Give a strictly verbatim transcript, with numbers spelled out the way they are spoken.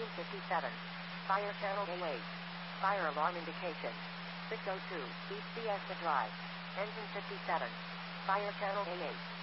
Engine fifty-seven. Fire channel A eight. Fire alarm indication. six oh two. East Fiesta Drive. Engine fifty-seven. Fire channel A eight.